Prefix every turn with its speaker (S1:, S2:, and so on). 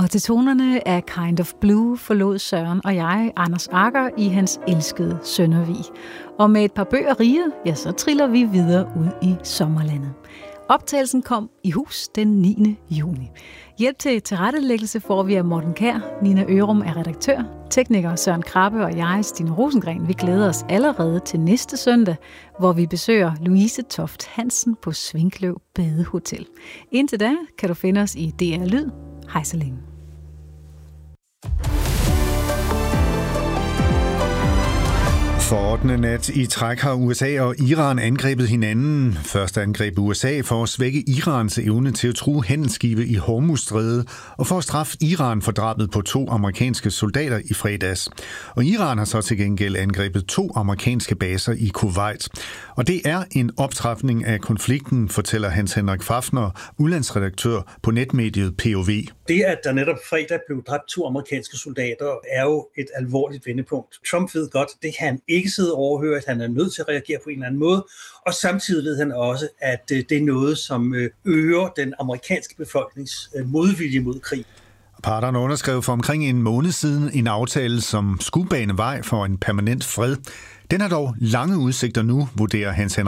S1: Og til tonerne af Kind of Blue forlod Søren og jeg Anders Agger i hans elskede Søndervig. Og med et par bøger rige, ja, så triller vi videre ud i sommerlandet. Optagelsen kom i hus den 9. juni. Hjælp til tilrettelæggelse får vi af Morten Kjær. Nina Ørum er redaktør. Tekniker Søren Krabbe og jeg, Stine Rosengren, vi glæder os allerede til næste søndag, hvor vi besøger Louise Toft Hansen på Svinkløv Badehotel. Indtil da kan du finde os i DR Lyd. Hej så længe.
S2: For 8. nat i træk har USA og Iran angrebet hinanden. Først angreb USA for at svække Irans evne til at true handelsskibe i Hormuzstrædet og for at straffe Iran for drabet på 2 amerikanske soldater i fredags. Og Iran har så til gengæld angrebet 2 amerikanske baser i Kuwait. Og det er en optrapning af konflikten, fortæller Hans Henrik Fafner, udlandsredaktør på netmediet POV.
S3: Det, at der netop fredag blev dræbt 2 amerikanske soldater, er jo et alvorligt vendepunkt. Trump ved godt, det kan han ikke sidde overhørt, han er nødt til at reagere på en eller anden måde, og samtidig ved han også, at det er noget, som øger den amerikanske befolknings modvilje mod krig.
S2: Parterne underskrev for omkring en måned siden en aftale, som skulle bane vej for en permanent fred. Den har dog lange udsigter nu, vurderer Hans Henrik